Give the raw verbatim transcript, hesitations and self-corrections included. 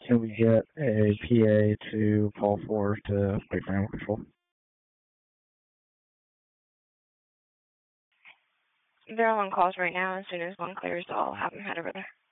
Can we get a P A to Paul four to wait for animal control? They're all on calls right now. As soon as one clears, I'll have them head over there.